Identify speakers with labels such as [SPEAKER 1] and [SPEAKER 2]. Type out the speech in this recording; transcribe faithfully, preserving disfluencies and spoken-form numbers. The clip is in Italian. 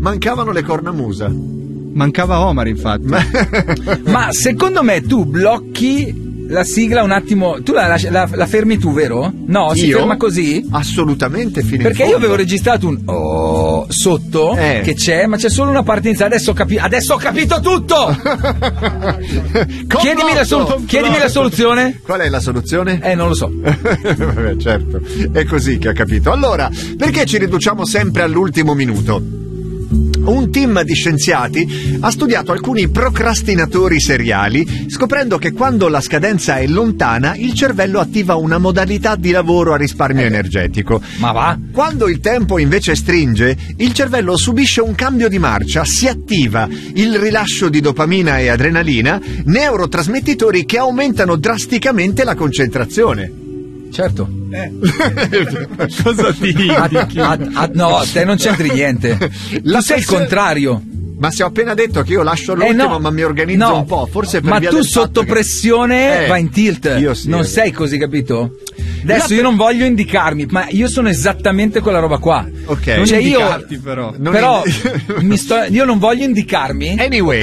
[SPEAKER 1] mancavano le cornamusa.
[SPEAKER 2] Mancava Omar, infatti.
[SPEAKER 3] Ma secondo me tu blocchi la sigla un attimo, tu la, la, la fermi tu, vero? No, si
[SPEAKER 1] Io?
[SPEAKER 3] ferma così?
[SPEAKER 1] Assolutamente, fino in
[SPEAKER 3] Perché
[SPEAKER 1] fondo.
[SPEAKER 3] io avevo registrato un oh sotto
[SPEAKER 1] Eh.
[SPEAKER 3] che c'è, ma c'è solo una parte iniziale. Adesso ho capito, adesso ho capito tutto. chiedimi, la sol- chiedimi la soluzione.
[SPEAKER 1] Qual è la soluzione?
[SPEAKER 3] Eh, non lo so.
[SPEAKER 1] Vabbè, certo, è così che ha capito. Allora, perché ci riduciamo sempre all'ultimo minuto? Un team di scienziati ha studiato alcuni procrastinatori seriali, scoprendo che quando la scadenza è lontana, il cervello attiva una modalità di lavoro a risparmio energetico.
[SPEAKER 3] Ma va?
[SPEAKER 1] Quando il tempo invece stringe, il cervello subisce un cambio di marcia, si attiva il rilascio di dopamina e adrenalina, neurotrasmettitori che aumentano drasticamente la concentrazione.
[SPEAKER 3] Certo.
[SPEAKER 2] Eh. Cosa dici?
[SPEAKER 3] Ad, ad, ad, no, te non c'entri niente.
[SPEAKER 1] La
[SPEAKER 3] Tu sei il
[SPEAKER 1] pressione-
[SPEAKER 3] contrario.
[SPEAKER 1] Ma se ho appena detto che io lascio
[SPEAKER 3] Eh,
[SPEAKER 1] l'ultimo,
[SPEAKER 3] no.
[SPEAKER 1] ma mi organizzo
[SPEAKER 3] No.
[SPEAKER 1] un po', forse per
[SPEAKER 3] Ma
[SPEAKER 1] via
[SPEAKER 3] tu
[SPEAKER 1] del fatto
[SPEAKER 3] sotto
[SPEAKER 1] che-
[SPEAKER 3] pressione
[SPEAKER 1] Eh,
[SPEAKER 3] vai in tilt.
[SPEAKER 1] io sì,
[SPEAKER 3] non
[SPEAKER 1] ragazzi.
[SPEAKER 3] sei così, capito? Adesso
[SPEAKER 1] La-
[SPEAKER 3] io non voglio indicarmi, ma io sono esattamente quella roba qua.
[SPEAKER 1] Ok.
[SPEAKER 3] Cioè
[SPEAKER 2] Non
[SPEAKER 3] io
[SPEAKER 2] indicarti, però.
[SPEAKER 1] Non
[SPEAKER 3] però
[SPEAKER 1] indi-
[SPEAKER 3] mi sto, io non voglio indicarmi.
[SPEAKER 1] Anyway,